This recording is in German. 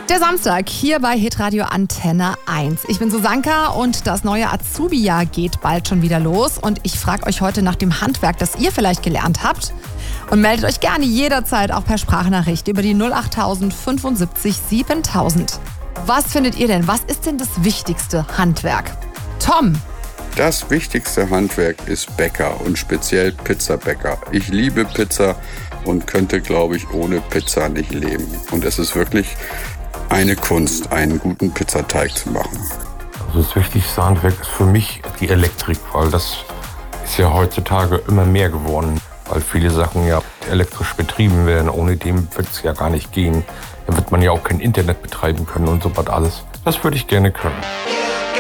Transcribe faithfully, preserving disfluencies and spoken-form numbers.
Der Samstag hier bei Hitradio Antenne eins. Ich bin Susanka und das neue Azubi-Jahr geht bald schon wieder los. Und ich frage euch heute nach dem Handwerk, das ihr vielleicht gelernt habt. Und meldet euch gerne jederzeit auch per Sprachnachricht über die null acht fünfundsiebzig siebentausend. Was findet ihr denn? Was ist denn das wichtigste Handwerk? Tom? Das wichtigste Handwerk ist Bäcker und speziell Pizzabäcker. Ich liebe Pizza und könnte, glaube ich, ohne Pizza nicht leben. Und es ist wirklich eine Kunst, einen guten Pizzateig zu machen. Also das wichtigste Handwerk ist für mich die Elektrik, weil das ist ja heutzutage immer mehr geworden, weil viele Sachen ja elektrisch betrieben werden. Ohne dem wird es ja gar nicht gehen. Dann wird man ja auch kein Internet betreiben können und so was alles. Das würde ich gerne können.